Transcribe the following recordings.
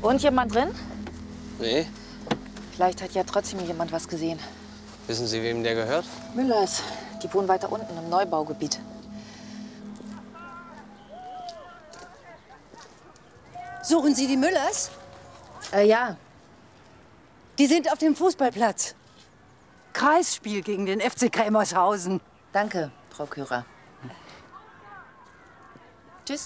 Und jemand drin? Nee. Vielleicht hat ja trotzdem jemand was gesehen. Wissen Sie, wem der gehört? Müllers. Die wohnen weiter unten im Neubaugebiet. Suchen Sie die Müllers? Ja. Die sind auf dem Fußballplatz. Kreisspiel gegen den FC Krämershausen. Danke, Frau Kürer. Tschüss.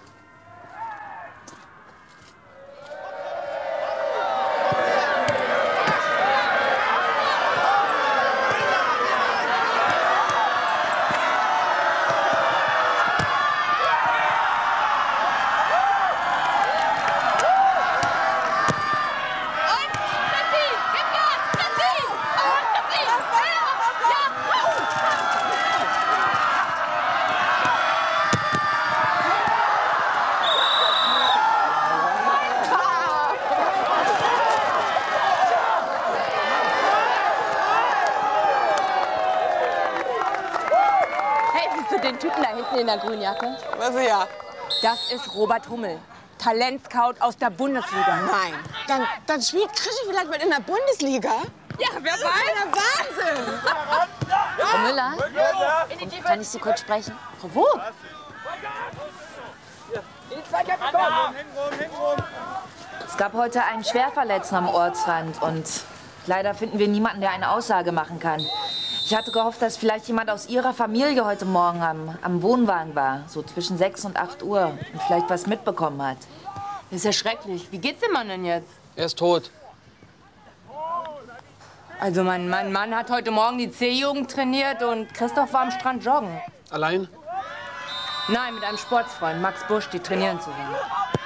Den Typen da hinten in der grünen Jacke? Was ja? Das ist Robert Hummel, Talentscout aus der Bundesliga. Nein. Dann spielt Krischi vielleicht mit in der Bundesliga? Ja, wer weiß? Der Wahnsinn! Frau Müller, kann ich Sie kurz sprechen? Frau wo? Es gab heute einen Schwerverletzten am Ortsrand und leider finden wir niemanden, der eine Aussage machen kann. Ich hatte gehofft, dass vielleicht jemand aus Ihrer Familie heute Morgen am Wohnwagen war, so zwischen 6 und 8 Uhr und vielleicht was mitbekommen hat. Das ist ja schrecklich. Wie geht's dem Mann denn jetzt? Er ist tot. Also mein Mann hat heute Morgen die C-Jugend trainiert und Christoph war am Strand joggen. Allein? Nein, mit einem Sportsfreund, Max Busch, die trainieren zusammen.